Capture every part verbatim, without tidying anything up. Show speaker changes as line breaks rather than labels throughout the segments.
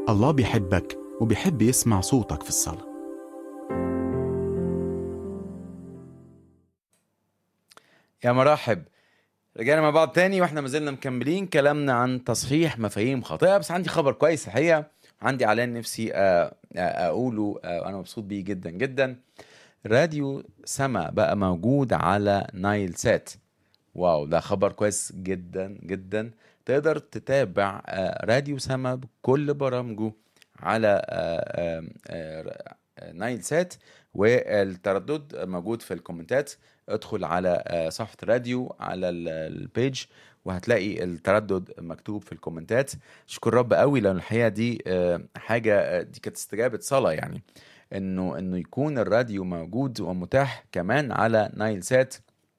الله بيحبك وبيحب يسمع صوتك في الصلاة.
يا مرحب، رجعنا مع بعض تاني واحنا ما زلنا مكملين كلامنا عن تصحيح مفاهيم خاطئة. بس عندي خبر كويس الحقيقة، عندي اعلان نفسي آه، آه، اقوله، آه، وانا مبسوط بيه جدا جدا. راديو سما بقى موجود على نايل سات. واو، ده خبر كويس جدا جدا. تقدر تتابع آه، راديو سما بكل برامجه على آه، آه، آه، نايل سات، والتردد موجود في الكومنتات. ادخل على آه، صفحة راديو على ال- البيج، وهتلاقي التردد مكتوب في الكومنتات. شكر رب قوي، لان الحقيقة دي آه، حاجة، آه، دي كانت استجابة صلاة يعني، انه انه يكون الراديو موجود ومتاح كمان على نايل سات،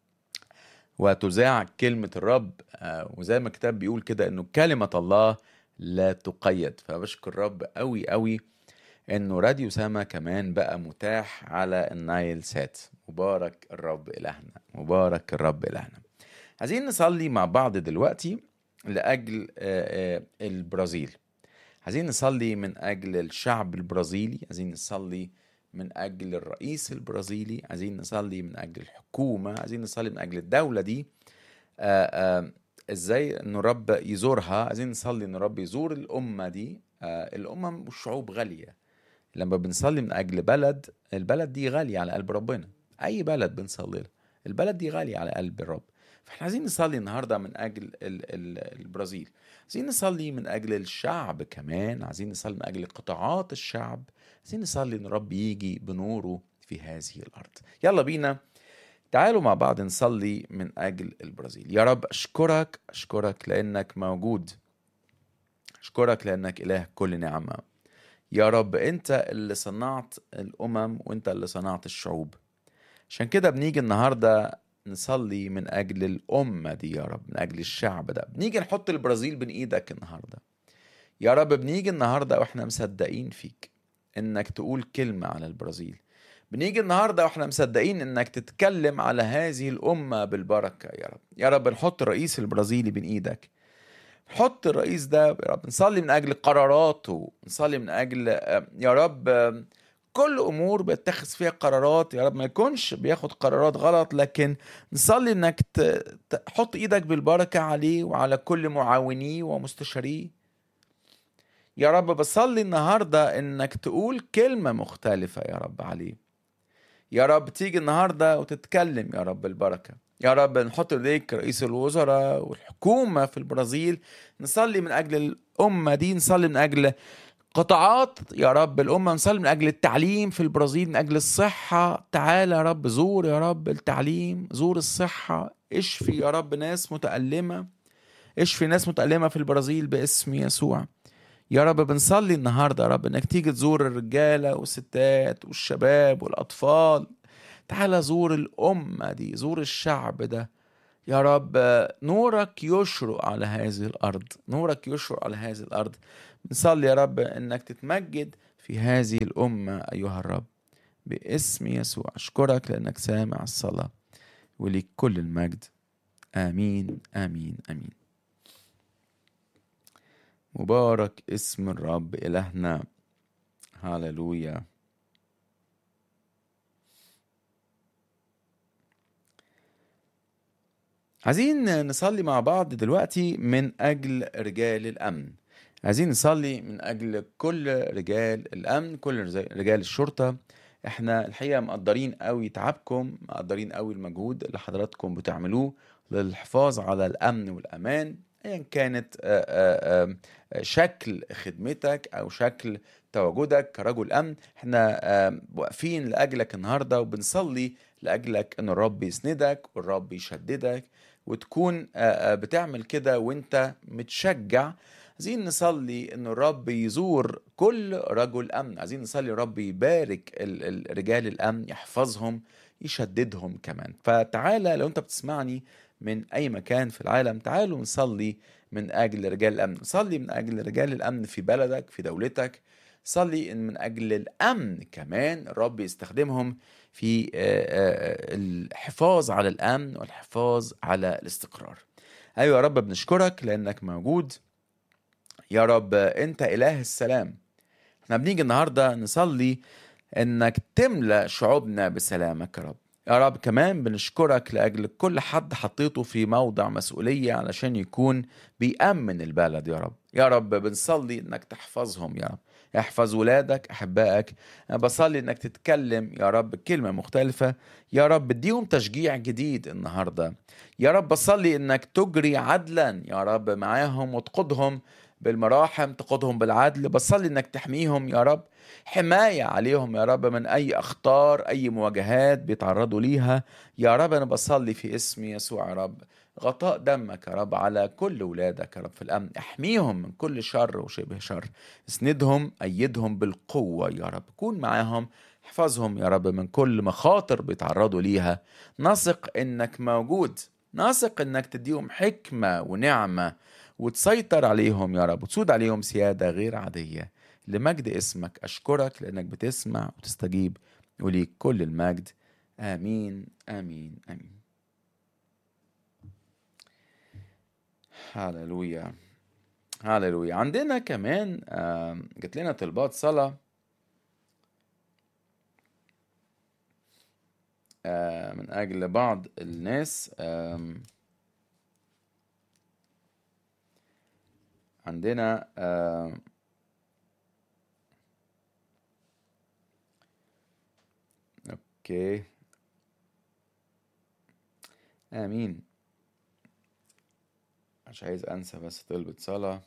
وتذاع كلمة الرب. آه، وزي ما الكتاب بيقول كده انه كلمة الله لا تقيد. فبشكر الرب قوي قوي انه راديو سما كمان بقى متاح على النايل سات. مبارك الرب إلهنا، مبارك الرب إلهنا. عايزين نصلي مع بعض دلوقتي لأجل آه، آه، البرازيل. عايزين نصلي من أجل الشعب البرازيلي، عايزين نصلي من أجل الرئيس البرازيلي، عايزين نصلي من أجل الحكومة، عايزين نصلي من أجل الدولة دي. آه، آه، ازاي ان رب يزورها. عايزين نصلي ان رب يزور الامه دي. آه، الامم والشعوب غاليه. لما بنصلي من اجل بلد، البلد دي غاليه على قلب ربنا. اي بلد بنصلي لها، البلد دي غاليه على قلب الرب. فاحنا عايزين نصلي النهارده من اجل ال ال البرازيل. عايزين نصلي من اجل الشعب كمان، عايزين نصلي من اجل قطاعات الشعب. عايزين نصلي ان رب يجي بنوره في هذه الارض. يلا بينا، تعالوا مع بعض نصلي من أجل البرازيل. يا رب أشكرك، أشكرك لأنك موجود، أشكرك لأنك إله كل نعمة. يا رب أنت اللي صنعت الأمم، وأنت اللي صنعت الشعوب. عشان كده بنيجي النهاردة نصلي من أجل الأمة دي يا رب، من أجل الشعب ده. بنيجي نحط البرازيل بين إيدك النهاردة يا رب. بنيجي النهاردة وإحنا مصدقين فيك إنك تقول كلمة على البرازيل. بنيجي النهاردة واحنا مصدقين انك تتكلم على هذه الأمة بالبركة يا رب. يا رب نحط الرئيس البرازيلي بين ايدك، نحط الرئيس ده يا رب. نصلي من أجل قراراته، نصلي من أجل آه، يا رب آه، كل أمور بيتخذ فيها قرارات يا رب ما يكونش بياخد قرارات غلط، لكن نصلي انك ت- تحط ايدك بالبركة عليه وعلى كل معاونيه ومستشاريه. يا رب بصلي النهاردة انك تقول كلمة مختلفة يا رب عليه. يا رب تيجي النهاردة وتتكلم يا رب البركة. يا رب نحط ايديك رئيس الوزراء والحكومة في البرازيل. نصلي من أجل الأمة دي، نصلي من أجل قطاعات يا رب الأمة، نصلي من أجل التعليم في البرازيل، من أجل الصحة. تعالى يا رب زور يا رب التعليم، زور الصحة، اشفي يا رب ناس متألمة، اشفي ناس متألمة في البرازيل باسم يسوع. يا رب بنصلي النهاردة يا رب انك تيجي تزور الرجالة والستات والشباب والأطفال. تعالى زور الأمة دي، زور الشعب ده يا رب. نورك يشرق على هذه الأرض، نورك يشرق على هذه الأرض. بنصلي يا رب انك تتمجد في هذه الأمة أيها الرب باسم يسوع. أشكرك لأنك سامع الصلاة، وليك كل المجد. آمين آمين آمين. مبارك اسم الرب إلهنا. هاللويا. عايزين نصلي مع بعض دلوقتي من أجل رجال الأمن. عايزين نصلي من أجل كل رجال الأمن، كل رجال الشرطة. احنا الحقيقة مقدرين قوي تعبكم، مقدرين قوي المجهود اللي حضراتكم بتعملوه للحفاظ على الأمن والأمان، ايا كانت آه، آه، آه، شكل خدمتك أو شكل تواجدك كرجل أمن. احنا آه، واقفين لأجلك النهاردة، وبنصلي لأجلك أن الرب يسندك والرب يشددك، وتكون آه، آه، بتعمل كده وانت متشجع. عايزين نصلي ان الرب يزور كل رجل امن. عايزين نصلي الرب يبارك ال- ال- رجال الامن، يحفظهم، يشددهم كمان. فتعالى لو انت بتسمعني من اي مكان في العالم، تعالوا نصلي من اجل رجال الامن. صلي من اجل رجال الامن في بلدك، في دولتك. صلي إن من اجل الامن كمان الرب يستخدمهم في آه، آه، الحفاظ على الامن والحفاظ على الاستقرار. ايوه يا رب بنشكرك لانك موجود. يا رب انت اله السلام. احنا بنيجي النهاردة نصلي انك تملأ شعوبنا بسلامك يا رب. يا رب كمان بنشكرك لأجل كل حد حطيته في موضع مسؤولية علشان يكون بيأمن البلد يا رب. يا رب بنصلي انك تحفظهم يا رب، احفظ ولادك احبائك. انا بصلي انك تتكلم يا رب كلمة مختلفة يا رب، اديهم تشجيع جديد النهاردة. يا رب بصلي انك تجري عدلا يا رب معاهم وتقودهم بالمراحم، تقودهم بالعدل. بصلي انك تحميهم يا رب، حماية عليهم يا رب من أي أخطار، أي مواجهات بيتعرضوا ليها يا رب. أنا بصلي في اسم يسوع يا رب غطاء دمك يا رب على كل ولادك يا رب في الأمن، احميهم من كل شر وشبه شر، اسندهم أيدهم بالقوة يا رب، كون معاهم، احفظهم يا رب من كل مخاطر بيتعرضوا ليها. نثق إنك موجود، نثق إنك تديهم حكمة ونعمة وتسيطر عليهم يا رب وتسود عليهم سيادة غير عادية لمجد اسمك. أشكرك لأنك بتسمع وتستجيب، وليك كل المجد. آمين آمين آمين. هاللويا هاللويا. عندنا كمان جت لنا طلبات صلاة من أجل بعض الناس. عندنا اوكي امين. مش عايز انسى بس طلبة صلاة.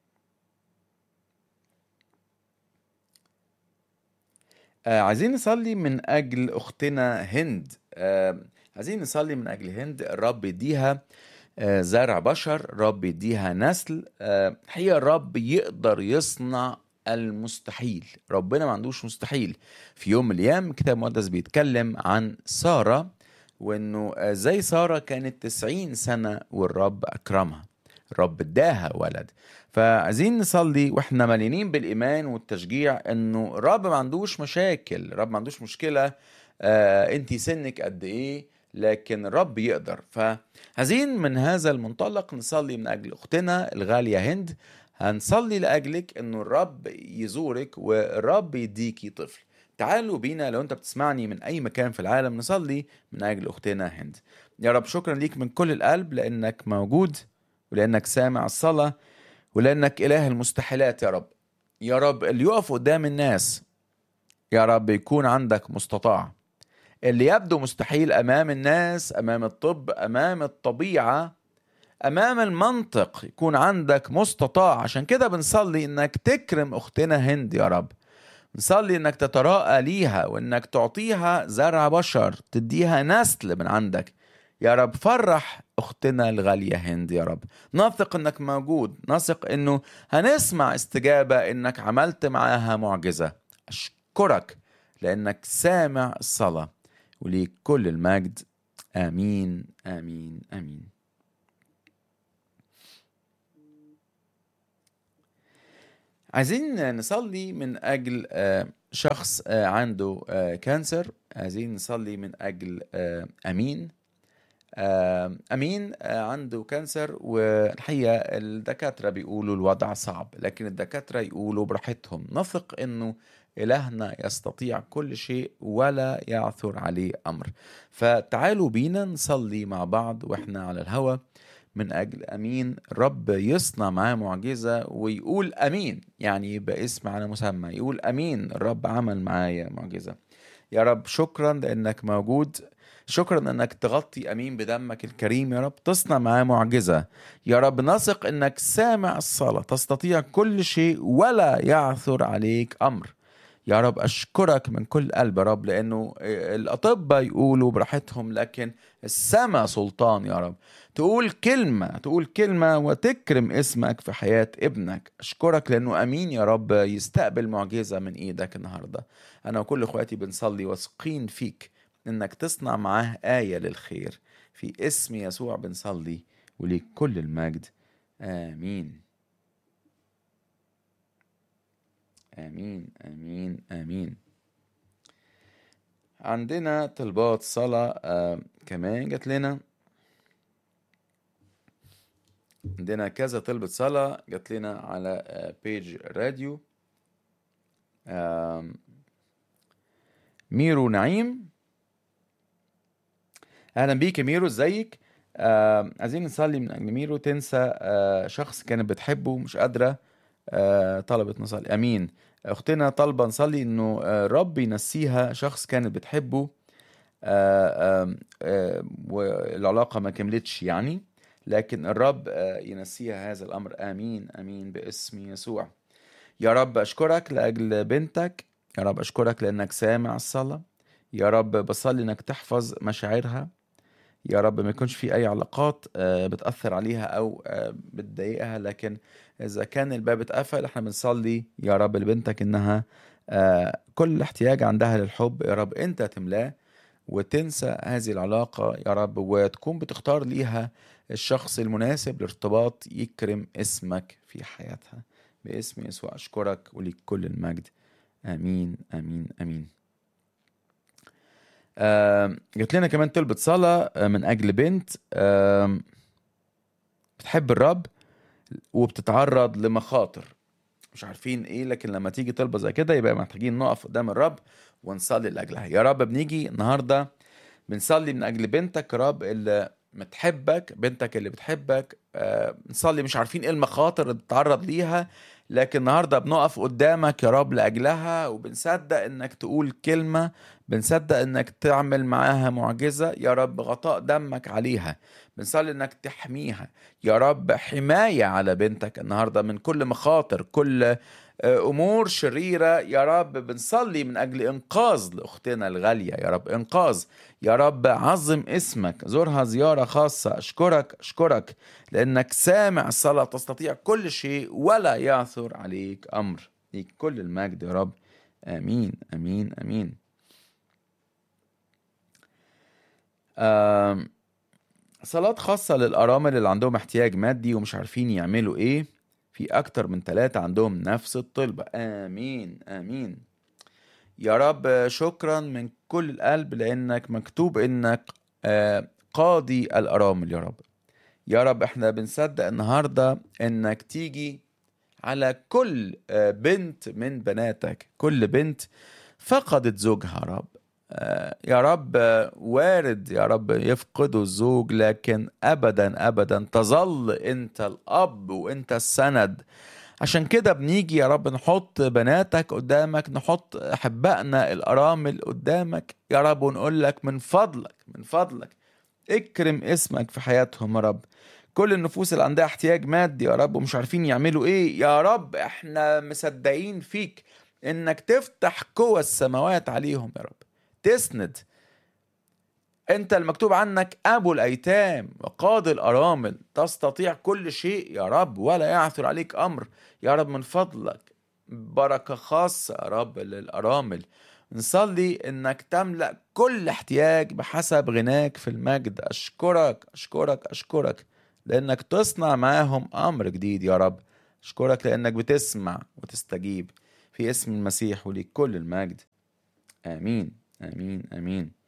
آه عايزين نصلي من اجل اختنا هند. آه عايزين نصلي من اجل هند، الرب يديها آه زرع بشر، الرب يديها نسل. آه هي الرب يقدر يصنع المستحيل، ربنا ما عندوش مستحيل. في يوم من الايام الكتاب المقدس بيتكلم عن سارة، وانه زي سارة كانت تسعين سنة والرب اكرمها، الرب اداها ولد. فعايزين نصلي واحنا مليانين بالايمان والتشجيع انه الرب ما عندوش مشاكل، الرب ما عندوش مشكلة. آه انتي سنك قد ايه، لكن الرب يقدر. فعايزين من هذا المنطلق نصلي من اجل اختنا الغالية هند. هنصلي لاجلك انه الرب يزورك والرب يديكي طفل. تعالوا بينا لو انت بتسمعني من اي مكان في العالم نصلي من اجل اختنا هند. يا رب شكرا ليك من كل القلب لانك موجود، ولانك سامع الصلاة، ولانك اله المستحيلات يا رب. يا رب اللي يقف قدام الناس يا رب يكون عندك مستطاع، اللي يبدو مستحيل امام الناس، امام الطب، امام الطبيعة، امام المنطق، يكون عندك مستطاع. عشان كده بنصلي انك تكرم اختنا هند يا رب، نصلي انك تتراءى ليها وانك تعطيها زرع بشر، تديها نسل من عندك يا رب. فرح اختنا الغالية هند يا رب، نثق انك موجود، نثق انه هنسمع استجابة، انك عملت معاها معجزة. اشكرك لانك سامع الصلاة، وليك كل المجد. امين امين امين. عايزين نصلي من أجل شخص عنده كانسر. عايزين نصلي من أجل أمين. أمين عنده كانسر، والحقيقة الدكاترة بيقولوا الوضع صعب، لكن الدكاترة يقولوا براحتهم. نثق أنه إلهنا يستطيع كل شيء ولا يعثر عليه أمر. فتعالوا بينا نصلي مع بعض وإحنا على الهوى من أجل أمين، الرب يصنع معاه معجزة ويقول أمين، يعني يبقى اسم على مسمى، يقول أمين الرب عمل معايا معجزة. يا رب شكرا لأنك موجود، شكرا أنك تغطي أمين بدمك الكريم يا رب، تصنع معاه معجزة يا رب. نثق أنك سامع الصلاة، تستطيع كل شيء ولا يعثر عليك أمر يا رب. أشكرك من كل قلب يا رب، لأنه الأطباء يقولوا براحتهم، لكن السماء سلطان يا رب. تقول كلمة، تقول كلمة وتكرم اسمك في حياة ابنك. أشكرك لأنه أمين يا رب يستقبل معجزة من إيدك النهاردة. أنا وكل إخواتي بنصلي واثقين فيك إنك تصنع معاه آية للخير، في اسم يسوع بنصلي وليك كل المجد. آمين آمين آمين آمين. عندنا طلبات صلاة آه كمان جات لنا. عندنا كذا طلبة صلاة جات لنا على بيج راديو. آم، ميرو نعيم، اهلا بيك يا ميرو، ازيك؟ آه عايزين نصلي من اجل ميرو تنسى آه شخص كانت بتحبه مش قادره، آه طلبت نصلي. امين. اختنا طالبه نصلي انه آه رب ينسيها شخص كانت بتحبه، آه آه آه والعلاقه ما كملتش يعني، لكن الرب آه ينسيها هذا الامر. امين امين باسم يسوع. يا رب أشكرك لأجل بنتك، يا رب أشكرك لأنك سامع الصلاة. يا رب بصلي أنك تحفظ مشاعرها، يا رب ما يكونش في أي علاقات آه، بتأثر عليها أو آه، بتضايقها، لكن إذا كان الباب اتقفل احنا بنصلي يا رب لبنتك إنها آه، كل احتياج عندها للحب يا رب أنت تملاه، وتنسى هذه العلاقة يا رب، وتكون بتختار ليها الشخص المناسب لارتباط يكرم اسمك في حياتها. باسم يسوع أشكرك وليك كل المجد. آمين آمين آمين. آه جات لنا كمان طلبة صلاة آه، من أجل بنت آه بتحب الرب وبتتعرض لمخاطر مش عارفين ايه، لكن لما تيجي طلبة زي كده يبقى محتاجين نقف قدام الرب ونصلي لأجلها. يا رب بنيجي النهاردة بنصلي من أجل بنتك يا رب اللي بتحبك، بنتك اللي بتحبك، آه نصلي مش عارفين ايه المخاطر اللي بتتعرض ليها، لكن النهاردة بنقف قدامك يا رب لأجلها، وبنصدق انك تقول كلمة، بنصدق انك تعمل معاها معجزة يا رب، غطاء دمك عليها، بنصلي انك تحميها يا رب، حماية على بنتك النهاردة من كل مخاطر، كل أمور شريرة يا رب. بنصلي من أجل إنقاذ لأختنا الغالية يا رب، إنقاذ يا رب. عظم اسمك، زورها زيارة خاصة. أشكرك أشكرك لأنك سامع الصلاة، تستطيع كل شيء ولا يعثر عليك أمر. ليك كل المجد يا رب. آمين آمين آمين. آم صلاة خاصة للأرامل اللي عندهم احتياج مادي ومش عارفين يعملوا إيه. في أكتر من ثلاثة عندهم نفس الطلبة. آمين آمين يا رب. شكرا من كل القلب لأنك مكتوب إنك آه، قاضي الأرامل يا رب. يا رب احنا بنصدق النهاردة إنك تيجي على كل آه، بنت من بناتك، كل بنت فقدت زوجها يا رب. آه، يا رب آه، وارد يا رب يفقدوا الزوج، لكن أبدا أبدا تظل أنت الأب وأنت السند. عشان كده بنيجي يا رب نحط بناتك قدامك، نحط أحبائنا الأرامل قدامك يا رب، ونقول لك من فضلك من فضلك اكرم اسمك في حياتهم يا رب. كل النفوس اللي عندها احتياج مادي يا رب ومش عارفين يعملوا ايه يا رب، احنا مصدقين فيك انك تفتح قوى السماوات عليهم يا رب، تسند. انت المكتوب عنك ابو الايتام وقاضي الارامل، تستطيع كل شيء يا رب ولا يعثر عليك امر. يا رب من فضلك بركة خاصة يا رب للارامل، نصلي انك تملأ كل احتياج بحسب غناك في المجد. اشكرك اشكرك اشكرك لانك تصنع معاهم امر جديد يا رب. اشكرك لانك بتسمع وتستجيب في اسم المسيح، وليك كل المجد. امين امين امين.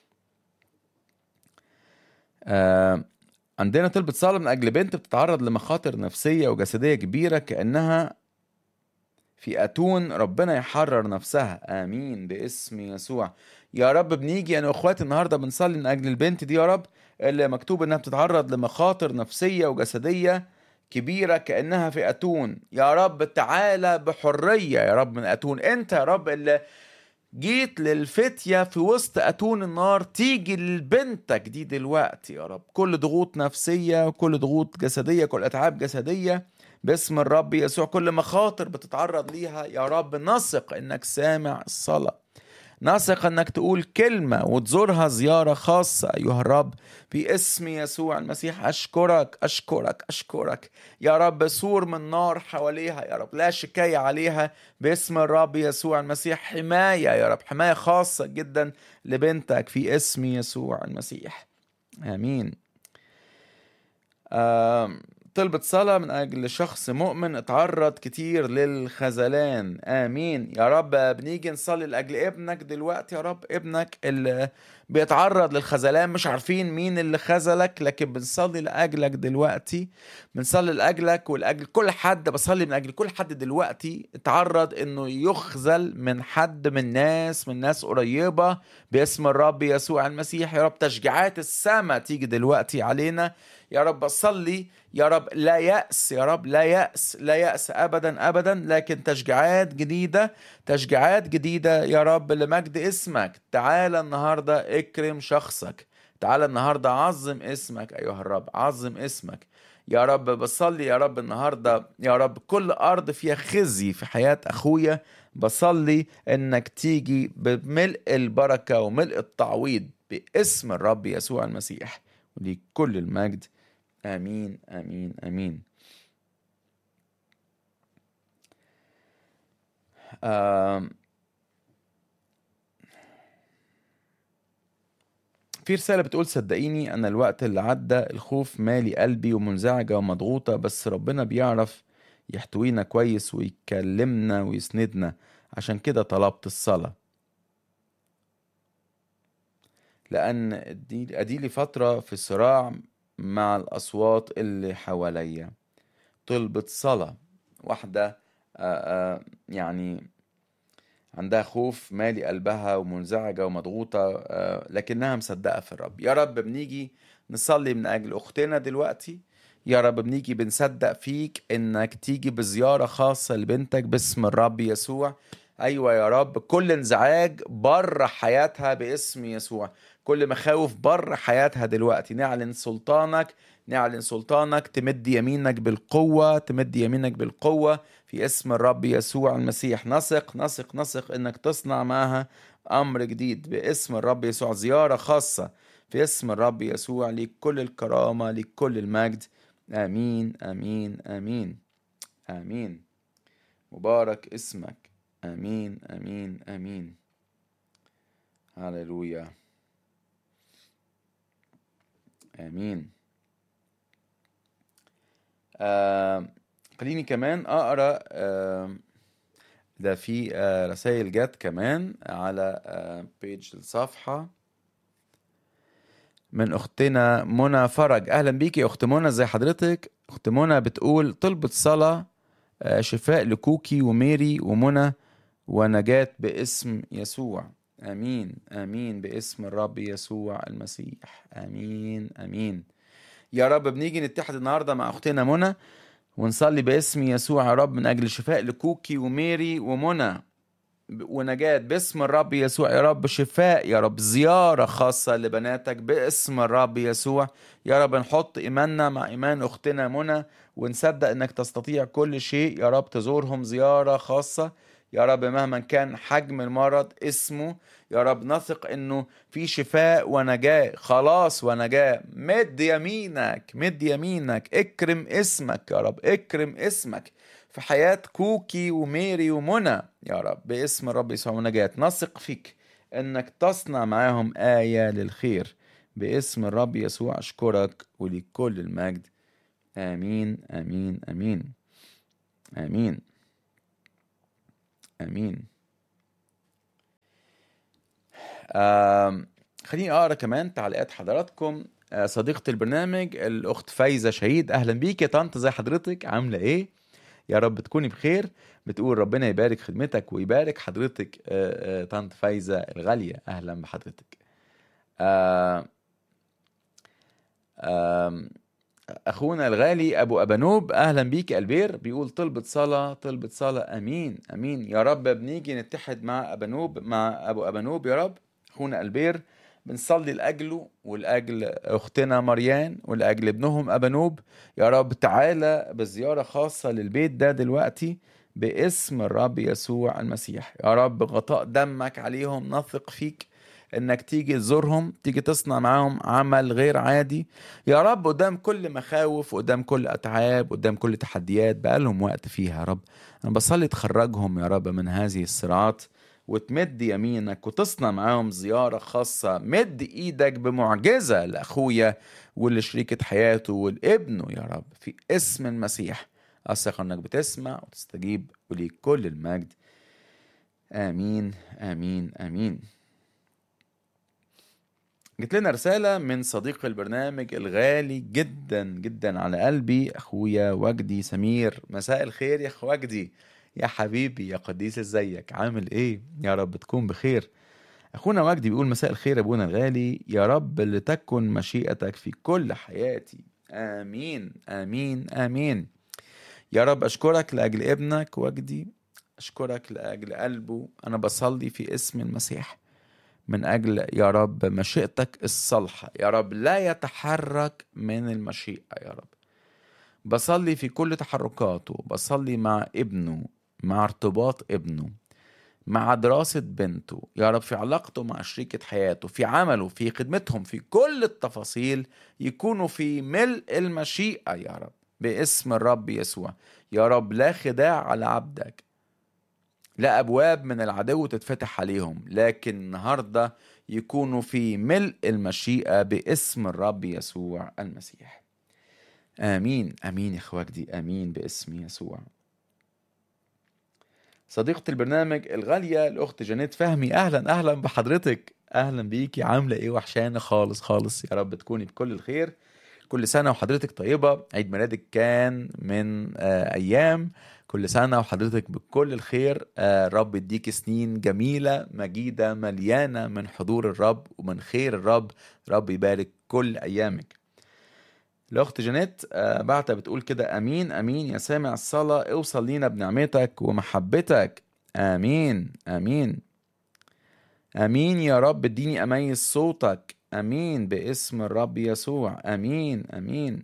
آه عندنا طلبة صلاة من أجل بنت بتتعرض لمخاطر نفسية وجسدية كبيرة كأنها في أتون، ربنا يحرر نفسها. آمين باسم يسوع. يا رب بنيجي أنا وأخواتي النهاردة بنصلي من أجل البنت دي يا رب اللي مكتوب إنها بتتعرض لمخاطر نفسية وجسدية كبيرة كأنها في أتون. يا رب تعالى بحرية يا رب من أتون. أنت يا رب اللي جيت للفتية في وسط أتون النار، تيجي لبنتك دي دلوقتي يا رب. كل ضغوط نفسية وكل ضغوط جسدية، كل أتعاب جسدية باسم الرب يسوع، كل مخاطر بتتعرض ليها يا رب، نثق إنك سامع الصلاة، نثق انك تقول كلمة وتزورها زيارة خاصة ايها الرب في اسم يسوع المسيح. اشكرك اشكرك اشكرك يا رب. سور من نار حواليها يا رب، لا شكاية عليها باسم الرب يسوع المسيح. حماية يا رب، حماية خاصة جدا لبنتك في اسم يسوع المسيح. امين. آم، طلبة صلاة من أجل شخص مؤمن اتعرض كتير للخذلان. آمين يا رب. بنيجي نصلي لأجل ابنك دلوقتي يا رب، ابنك اللي بيتعرض للخذلان، مش عارفين مين اللي خذلك، لكن بنصلي لأجلك دلوقتي، بنصلي لأجلك ولأجل كل حد. بصلي من أجل كل حد دلوقتي اتعرض إنه يخذل من حد، من ناس من ناس قريبة، باسم الرب يسوع المسيح. يا رب تشجيعات السماء تيجي دلوقتي علينا يا رب. أصلي يا رب لا يأس، يا رب لا يأس، لا يأس أبدا أبدا، لكن تشجيعات جديدة، تشجيعات جديدة يا رب لمجد اسمك. تعال النهاردة اكرم شخصك، تعال النهاردة عظم اسمك أيها الرب، عظم اسمك يا رب. بصلي يا رب النهاردة يا رب كل أرض فيها خزي في حياة أخويا، بصلي إنك تيجي بملء البركة وملء التعويض باسم الرب يسوع المسيح، ولكل المجد. آمين آمين آمين. آم في رسالة بتقول صدقيني أن الوقت اللي عدى الخوف مالي قلبي ومنزعجة ومضغوطة، بس ربنا بيعرف يحتوينا كويس ويكلمنا ويسندنا، عشان كده طلبت الصلاة. لأن أديلي فترة في صراع مع الأصوات اللي حواليا. طلبة صلاة واحدة آآ آآ يعني عندها خوف مالي قلبها ومنزعجة ومضغوطة، لكنها مصدقة في الرب. يا رب بنيجي نصلي من أجل أختنا دلوقتي، يا رب بنيجي بنصدق فيك إنك تيجي بزيارة خاصة لبنتك باسم الرب يسوع. أيوة يا رب، كل انزعاج بره حياتها باسم يسوع، كل مخاوف بره حياتها دلوقتي نعلن سلطانك، نعلن سلطانك. تمد يمينك بالقوة، تمد يمينك بالقوة في اسم الرب يسوع المسيح. نثق نثق نثق انك تصنع معها امر جديد باسم الرب يسوع، زيارة خاصة في اسم الرب يسوع. ليك كل الكرامة، ليك كل المجد. امين امين امين امين. مبارك اسمك. امين امين امين. هاليلويا. امين. آه خليني كمان اقرا آه ده في آه رسائل جات كمان على آه بيج الصفحه من اختنا منى فرج. اهلا بيكي يا اخت منى، ازي حضرتك؟ اخت منى بتقول طلبت صلاه آه شفاء لكوكي وميري ومنى ونجاة باسم يسوع. امين امين باسم الرب يسوع المسيح. امين امين. يا رب بنيجي نتحد النهارده مع اختنا منى ونصلي باسم يسوع يا رب من أجل شفاء لكوكي وميري ومنى ونجاة باسم الرب يسوع. يا رب شفاء، يا رب زيارة خاصة لبناتك باسم الرب يسوع. يا رب نحط إيماننا مع إيمان أختنا منى ونصدق أنك تستطيع كل شيء. يا رب تزورهم زيارة خاصة يا رب مهما كان حجم المرض اسمه. يا رب نثق انه في شفاء ونجاة، خلاص ونجاة. مد يمينك، مد يمينك، اكرم اسمك يا رب، اكرم اسمك في حياة كوكي وميري ومنى يا رب باسم الرب يسوع ونجاة. نثق فيك انك تصنع معاهم آية للخير باسم الرب يسوع. اشكرك ولكل المجد. امين امين امين امين امين. آه خليني اقرا كمان تعليقات حضراتكم. آه صديقة البرنامج الاخت فايزة شهيد، اهلا بيك يا طنط، زي حضرتك؟ عاملة ايه؟ يا رب تكوني بخير. بتقول ربنا يبارك خدمتك ويبارك حضرتك. آه آه طنط فايزة الغالية، اهلا بحضرتك. آه آه اخونا الغالي ابو ابانوب، اهلا بيك البير، بيقول طلبة صلاة، طلبة صلاة. امين امين يا رب. بنيجي نتحد مع ابانوب، مع ابو ابانوب يا رب اخونا البير، بنصلي لاجله ولاجل اختنا مريان ولاجل ابنهم ابانوب. يا رب تعالى بزيارة خاصة للبيت ده دلوقتي باسم الرب يسوع المسيح. يا رب غطاء دمك عليهم، نثق فيك انك تيجي تزورهم، تيجي تصنع معاهم عمل غير عادي يا رب، قدام كل مخاوف، قدام كل اتعاب، قدام كل تحديات بقالهم وقت فيها. يا رب انا بصلي تخرجهم يا رب من هذه الصراعات وتمد يمينك وتصنع معاهم زيارة خاصة. مد ايدك بمعجزة لأخويا ولشريكة حياته والابنه يا رب في اسم المسيح. أثق أنك بتسمع وتستجيب، وليك كل المجد. آمين آمين آمين. جت لنا رسالة من صديق البرنامج الغالي جدا جدا على قلبي، أخويا وجدي سمير. مساء الخير يا أخو وجدي، يا حبيبي يا قديس، ازيك عامل ايه؟ يا رب تكون بخير. أخونا وجدي بيقول مساء الخير يا أبونا الغالي، يا رب لتكن مشيئتك في كل حياتي. آمين آمين آمين. يا رب أشكرك لأجل ابنك وجدي، أشكرك لأجل قلبه. أنا بصلي في اسم المسيح من أجل يا رب مشيئتك الصالحة، يا رب لا يتحرك من المشيئة. يا رب بصلي في كل تحركاته، بصلي مع ابنه، مع ارتباط ابنه، مع دراسة بنته، يا رب في علاقته مع شريكة حياته، في عمله، في خدمتهم، في كل التفاصيل يكونوا في ملء المشيئة يا رب باسم الرب يسوع. يا رب لا خداع على عبدك، لا أبواب من العدو تتفتح عليهم، لكن النهاردة يكونوا في ملء المشيئة باسم الرب يسوع المسيح. آمين آمين يا أخواتي، آمين باسم يسوع. صديقة البرنامج الغالية الأخت جانيت فهمي، أهلا أهلا بحضرتك، أهلا بيكي، عاملة إيه؟ وحشانة خالص خالص. يا رب تكوني بكل الخير، كل سنة وحضرتك طيبة. عيد ميلادك كان من آه أيام، كل سنة وحضرتك بكل الخير. آه رب يديك سنين جميلة مجيدة مليانة من حضور الرب ومن خير الرب. رب يبارك كل أيامك. الأخت جانيت آه بعتها بتقول كده: أمين أمين يا سامع الصلاة، اوصل لينا بنعمتك ومحبتك. آمين آمين آمين يا رب، اديني أميز صوتك. آمين باسم الرب يسوع. آمين آمين.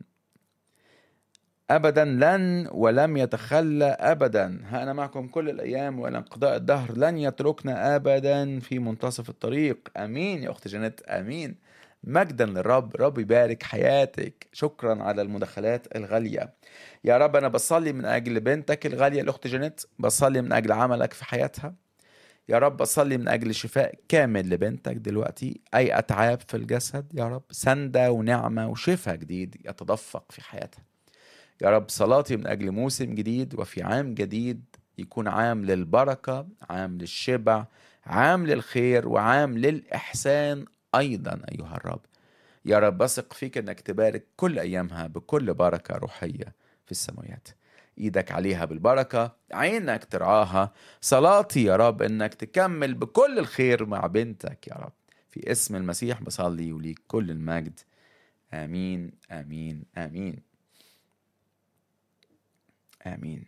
أبدا لن ولم يتخلى أبدا، ها أنا معكم كل الأيام وإلى انقضاء الدهر، لن يتركنا أبدا في منتصف الطريق. أمين يا أخت جانيت، أمين. مجدا للرب، رب يبارك حياتك. شكرا على المداخلات الغالية. يا رب أنا بصلي من أجل بنتك الغالية الأخت جانيت، بصلي من أجل عملك في حياتها. يا رب أصلي من أجل شفاء كامل لبنتك دلوقتي، أي أتعاب في الجسد يا رب سندة ونعمة وشفاء جديد يتدفق في حياتها. يا رب صلاتي من أجل موسم جديد وفي عام جديد يكون عام للبركة، عام للشبع، عام للخير، وعام للإحسان أيضا أيها الرب. يا رب بثق فيك أنك تبارك كل أيامها بكل بركة روحية في السماوات. إيدك عليها بالبركة، عينك ترعاها. صلاتي يا رب أنك تكمل بكل الخير مع بنتك يا رب، في اسم المسيح بصلي وليك كل المجد. آمين آمين آمين آمين.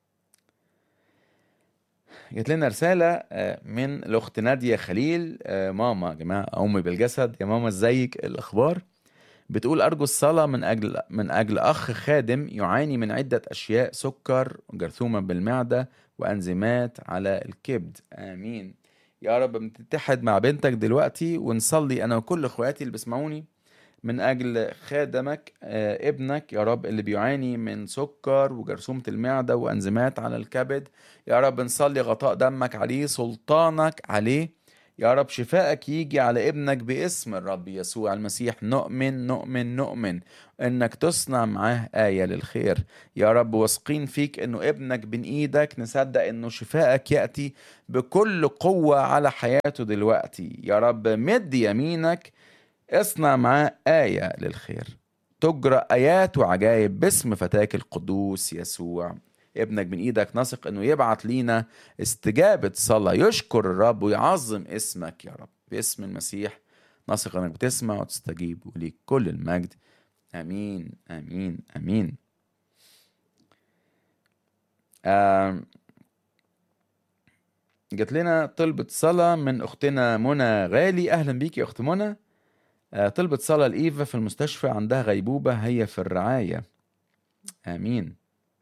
جات لنا رسالة من الأخت نادية خليل: ماما يا جماعة، أمي بالجسد، يا ماما ازيك، الأخبار؟ بتقول أرجو الصلاة من أجل من أجل أخ خادم يعاني من عدة أشياء: سكر وجرثومة بالمعدة وأنزيمات على الكبد. آمين. يا رب بنتحد مع بنتك دلوقتي ونصلي أنا وكل أخواتي اللي بيسمعوني من أجل خادمك آه ابنك يا رب اللي بيعاني من سكر وجرثومة المعدة وأنزيمات على الكبد. يا رب نصلي غطاء دمك عليه، سلطانك عليه يا رب، شفائك يجي على ابنك باسم الرب يسوع المسيح. نؤمن نؤمن نؤمن انك تصنع معاه آية للخير يا رب، واثقين فيك انه ابنك بين ايدك، نصدق انه شفائك يأتي بكل قوة على حياته دلوقتي يا رب. مد يمينك، اصنع معاه آية للخير، تجرى آيات وعجائب باسم فتاك القدوس يسوع. ابنك من ايدك، نثق انه يبعت لينا استجابة صلاة، يشكر الرب ويعظم اسمك يا رب باسم المسيح. نثق انك بتسمع وتستجيب، وليك كل المجد. امين امين امين. آم جات لنا طلبة صلاة من اختنا منى غالي. اهلا بيك يا اخت منى. طلبة صلاة لإيفا في المستشفى، عندها غيبوبة، هي في الرعاية. آمين.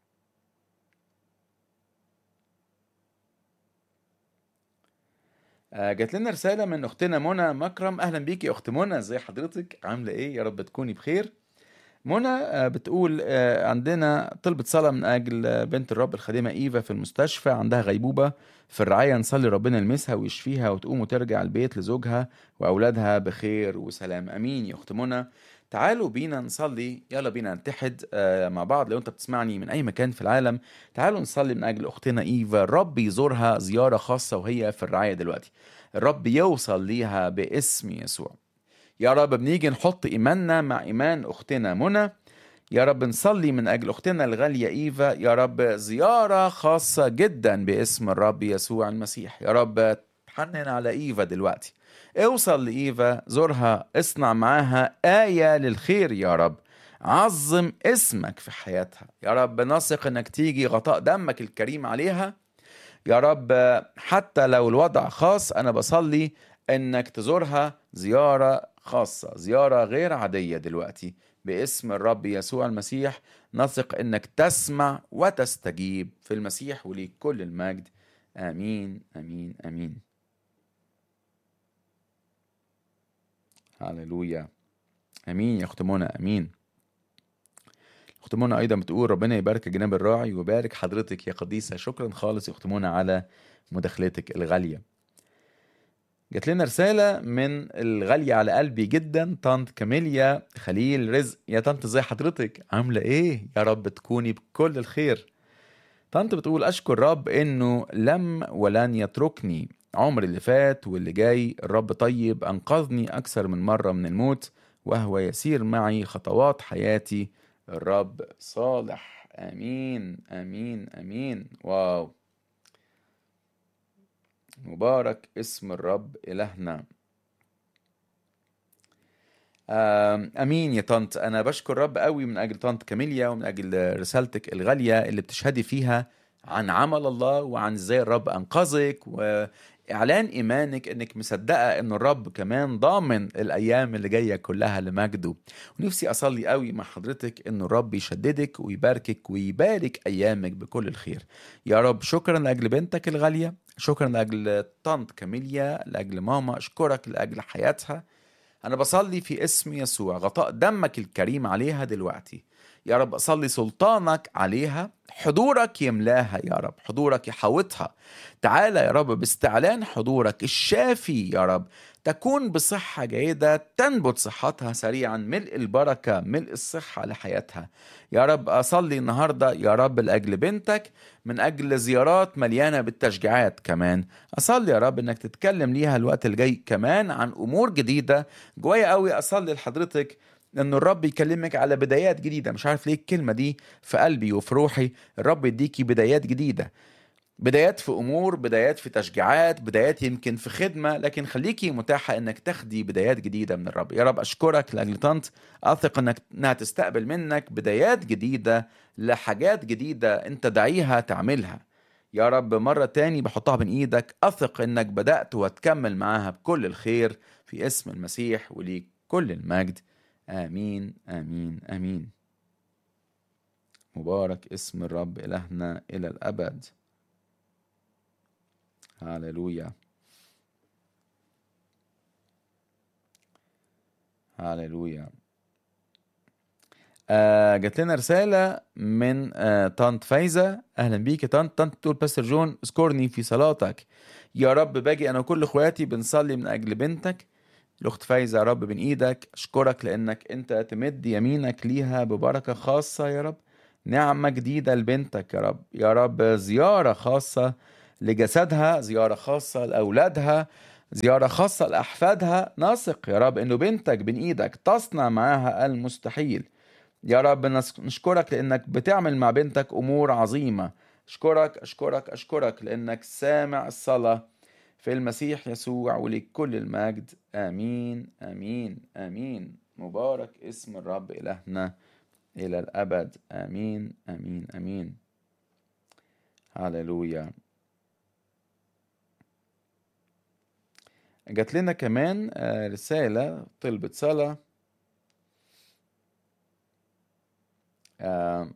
جات لنا رسالة من أختنا منى مكرم. أهلا بيك يا أخت منى، ازي حضرتك، عاملة إيه؟ يا رب تكوني بخير. منى آه، بتقول آه، عندنا طلبة صلاة من أجل آه، بنت الرب الخادمة إيفا في المستشفى، عندها غيبوبة في الرعاية، نصلي ربنا يلمسها ويشفيها وتقوم وترجع البيت لزوجها وأولادها بخير وسلام. أمين يا أخت منى. تعالوا بينا نصلي، يلا بينا نتحد آه، مع بعض. لو أنت بتسمعني من أي مكان في العالم، تعالوا نصلي من أجل أختنا إيفا، الرب يزورها زيارة خاصة وهي في الرعاية دلوقتي، الرب يوصل ليها باسم يسوع. يا رب بنيجي نحط إيماننا مع إيمان أختنا منى، يا رب نصلي من أجل أختنا الغالية إيفا، يا رب زيارة خاصة جدا باسم الرب يسوع المسيح. يا رب تحنن على إيفا دلوقتي، اوصل لإيفا، زورها، اصنع معاها آية للخير يا رب، عظم اسمك في حياتها يا رب. نثق انك تيجي غطاء دمك الكريم عليها يا رب. حتى لو الوضع خاص، أنا بصلي إنك تزورها زيارة خاصة، زيارة غير عادية دلوقتي باسم الرب يسوع المسيح. نثق إنك تسمع وتستجيب في المسيح، وليك كل المجد. آمين آمين آمين. هاليلويا. آمين يا أخت منى. آمين. أخت منى أيضا بتقول ربنا يبارك جناب الراعي ويبارك حضرتك يا قديسة. شكرا خالص يا أخت منى على مداخلتك الغالية. جات لنا رسالة من الغالية على قلبي جدا، طنط كاميليا خليل رزق. يا طنط ازي حضرتك، عاملة ايه؟ يا رب تكوني بكل الخير. طنط بتقول أشكر رب إنه لم ولن يتركني، عمر اللي فات واللي جاي الرب طيب، أنقذني أكثر من مرة من الموت وهو يسير معي خطوات حياتي، الرب صالح. آمين آمين آمين. واو، مبارك اسم الرب إلهنا. امين يا طنط. انا بشكر رب قوي من اجل طنط كاميليا ومن اجل رسالتك الغاليه اللي بتشهدي فيها عن عمل الله وعن ازاي الرب انقذك، واعلان ايمانك انك مصدقه ان الرب كمان ضامن الايام اللي جايه كلها لمجده. ونفسي اصلي قوي مع حضرتك ان الرب يشددك ويباركك ويبارك ايامك بكل الخير يا رب. شكرا لاجل بنتك الغاليه، شكرا لاجل طنط كاميليا، لاجل ماما، اشكرك لاجل حياتها. أنا بصلي في اسم يسوع غطاء دمك الكريم عليها دلوقتي يا رب. أصلي سلطانك عليها، حضورك يملاها يا رب، حضورك يحوطها. تعالى يا رب باستعلان حضورك الشافي يا رب، تكون بصحة جيدة، تنبت صحتها سريعا، ملء البركة، ملء الصحة لحياتها يا رب. أصلي النهاردة يا رب لأجل بنتك، من أجل زيارات مليانة بالتشجيعات كمان. أصلي يا رب إنك تتكلم ليها الوقت الجاي كمان عن أمور جديدة جوايا قوي. أصلي لحضرتك إن الرب يكلمك على بدايات جديدة. مش عارف ليه الكلمة دي في قلبي وفي روحي، الرب يديكي بدايات جديدة، بدايات في أمور، بدايات في تشجيعات، بدايات يمكن في خدمة، لكن خليكي متاحة إنك تاخدي بدايات جديدة من الرب يا رب. أشكرك لأجل طنط، أثق إنك إنها تستقبل منك بدايات جديدة لحاجات جديدة أنت دعيها تعملها يا رب. مرة تاني بحطها بين إيدك، أثق إنك بدأت وتكمل معاها بكل الخير في اسم المسيح، وليك كل المجد. آمين آمين آمين. مبارك اسم الرب إلهنا إلى الأبد. هاليلويا هاليلويا. آه جات لنا رسالة من آه طنط فايزة. أهلا بيك يا طنط. طنط تقول باستر جون اذكرني في صلاتك يا رب. باجي أنا وكل إخواتي بنصلي من أجل بنتك الأخت فايزة يا رب بين إيدك. أشكرك لأنك أنت تمد يمينك ليها ببركة خاصة يا رب، نعمة جديدة لبنتك يا رب. يا رب زيارة خاصة لجسدها، زيارة خاصة لأولادها، زيارة خاصة لأحفادها. نثق يا رب إنه بنتك بين إيدك تصنع معاها المستحيل يا رب. نشكرك لأنك بتعمل مع بنتك أمور عظيمة. أشكرك أشكرك أشكرك لأنك سامع الصلاة في المسيح يسوع، ولك كل المجد. آمين آمين آمين. مبارك اسم الرب إلهنا إلى الأبد. آمين آمين آمين. هاليلويا. جات لنا كمان رسالة طلبة صلاة. آه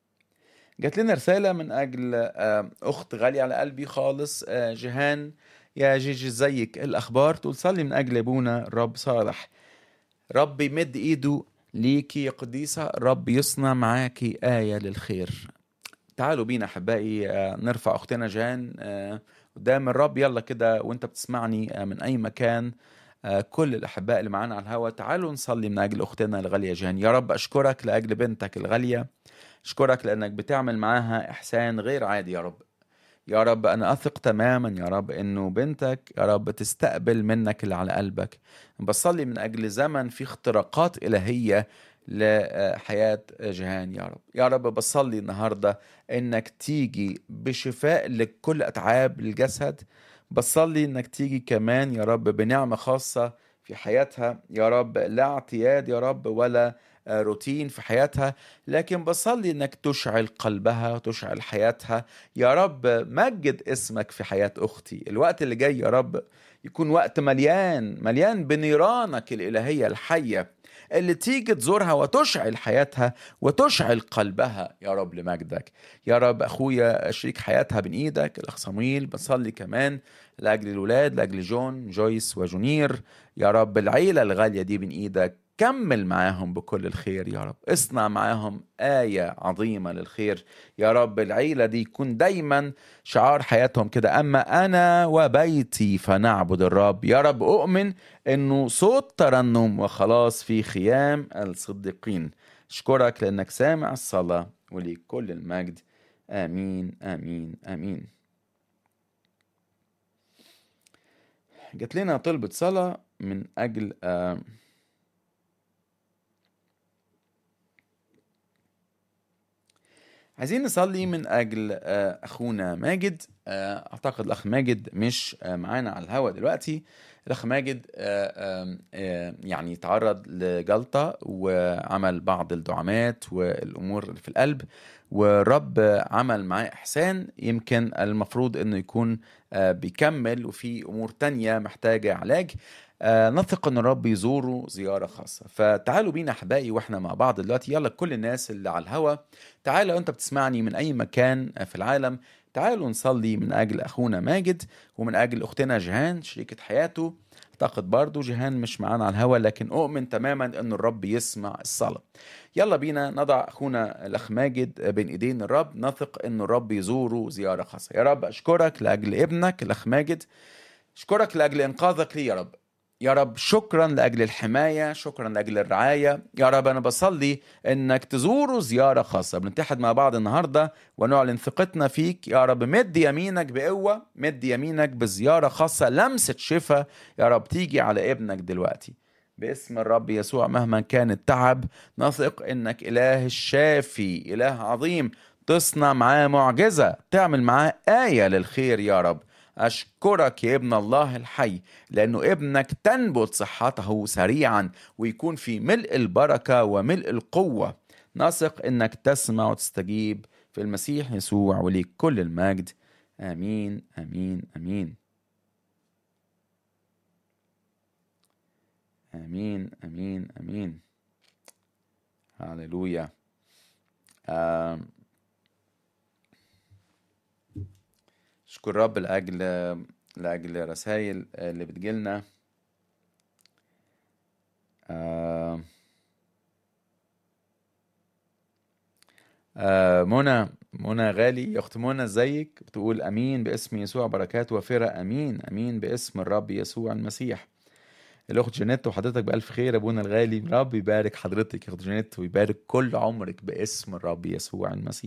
جات لنا رسالة من أجل أخت غالية على قلبي خالص، جيهان يا جيجي زيك الأخبار؟ تقول صلي من أجل أبونا الرب صالح. رب يمد إيده ليكي يا قديسة، رب يصنع معاكي آية للخير. تعالوا بينا أحبائي نرفع أختنا جان قدام الرب. يلا كده وانت بتسمعني من أي مكان، كل الأحباء اللي معانا على الهواء، تعالوا نصلي من أجل أختنا الغالية جان. يا رب أشكرك لأجل بنتك الغالية، أشكرك لأنك بتعمل معاها إحسان غير عادي يا رب. يا رب أنا أثق تماما يا رب إنه بنتك يا رب تستقبل منك اللي على قلبك. بصلي من أجل زمن في اختراقات إلهية لحياة جهان يا رب. يا رب بصلي النهاردة إنك تيجي بشفاء لكل أتعاب الجسد. بصلي إنك تيجي كمان يا رب بنعمة خاصة في حياتها يا رب، لا اعتياد يا رب ولا روتين في حياتها، لكن بصلي انك تشعل قلبها وتشعل حياتها يا رب. مجد اسمك في حياة اختي. الوقت اللي جاي يا رب يكون وقت مليان مليان بنيرانك الالهية الحية اللي تيجي تزورها وتشعل حياتها وتشعل قلبها يا رب لمجدك. يا رب اخويا شريك حياتها بين ايدك الاخ صمويل، بصلي كمان لاجل الولاد، لاجل جون جويس وجونير يا رب. العيلة الغالية دي بين ايدك، كمل معاهم بكل الخير يا رب، اصنع معاهم آية عظيمة للخير يا رب. العيلة دي يكون دايما شعار حياتهم كده، أما أنا وبيتي فنعبد الرب. يا رب أؤمن أنه صوت ترنم وخلاص في خيام الصديقين. أشكرك لأنك سامع الصلاة وليك كل المجد. آمين آمين آمين. جات لنا طلبة صلاة من أجل آه عايزين نصلي من أجل أخونا ماجد. أعتقد الأخ ماجد مش معانا على الهواء دلوقتي. الأخ ماجد يعني تعرض لجلطة وعمل بعض الدعامات والأمور اللي في القلب، ورب عمل معاه إحسان. يمكن المفروض أنه يكون بيكمل وفي أمور تانية محتاجة علاج. آه نثق ان الرب يزوره زيارة خاصة. فتعالوا بينا احبائي واحنا مع بعض دلوقتي. يلا كل الناس اللي على الهوا، تعالوا انت بتسمعني من اي مكان في العالم، تعالوا نصلي من اجل اخونا ماجد ومن اجل اختنا جهان شريكة حياته. اعتقد برضو جهان مش معانا على الهوا، لكن اؤمن تماما ان الرب يسمع الصلاة. يلا بينا نضع اخونا الاخ ماجد بين ايدين الرب، نثق ان الرب يزوره زيارة خاصة. يا رب اشكرك لاجل ابنك الاخ ماجد، اشكرك لاجل انقاذك لي يا رب. يا رب شكرا لأجل الحماية، شكرا لأجل الرعاية. يا رب أنا بصلي أنك تزوروا زيارة خاصة. بنتحد مع بعض النهاردة ونعلن ثقتنا فيك يا رب. مد يمينك بقوة، مد يمينك بزيارة خاصة، لمسة شفاء يا رب تيجي على ابنك دلوقتي باسم الرب يسوع. مهما كان التعب نثق أنك إله الشافي، إله عظيم، تصنع معاه معجزة، تعمل معاه آية للخير يا رب. أشكرك يا ابن الله الحي لأنه ابنك تنبت صحته سريعا ويكون في ملء البركة وملء القوة. نثق أنك تسمع وتستجيب في المسيح يسوع وليك كل المجد. آمين آمين آمين آمين آمين آمين. هاليلويا. آم. شكر رب لأجل لأجل رسائل اللي بتجيلنا. آه آه منى منى غالي يا أخت منى، ازيك؟ بتقول أمين باسم يسوع بركات وفرة. أمين أمين باسم الرب يسوع المسيح. الأخت جانيت وحضرتك بألف خير أبونا الغالي. رب يبارك حضرتك يا أخت جانيت ويبارك كل عمرك باسم الرب يسوع المسيح.